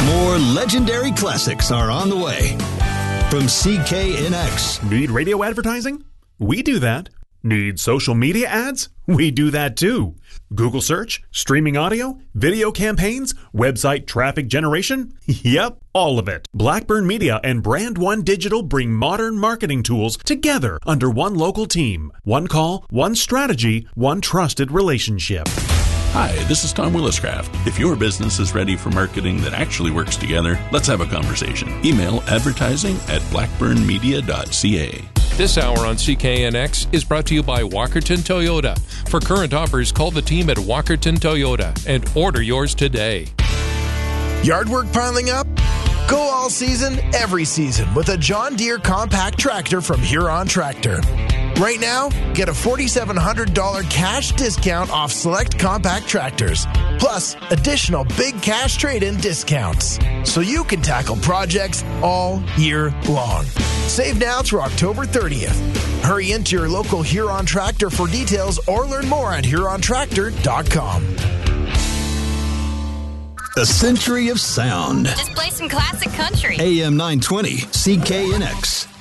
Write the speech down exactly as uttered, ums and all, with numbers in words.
More legendary classics are on the way. From C K N X. Need radio advertising? We do that. Need social media ads? We do that too. Google search, streaming audio, video campaigns, website traffic generation? Yep, all of it. Blackburn Media and Brand One Digital bring modern marketing tools together under one local team. One call, one strategy, one trusted relationship. Hi, this is Tom Williscraft. If your business is ready for marketing that actually works together, let's have a conversation. Email advertising at blackburn media dot c a. This hour on C K N X is brought to you by Walkerton Toyota. For current offers, call the team at Walkerton Toyota and order yours today. Yard work piling up? Go all season, every season with a John Deere compact tractor from Huron Tractor. Right now, get a four thousand seven hundred dollars cash discount off select compact tractors, plus additional big cash trade-in discounts, so you can tackle projects all year long. Save now through October thirtieth. Hurry into your local Huron Tractor for details or learn more at huron tractor dot com. A century of sound. Just play some classic country. A M nine twenty, C K N X.